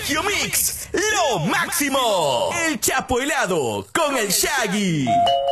Regio Mix, lo máximo. El Chapo helado con el Shaggy.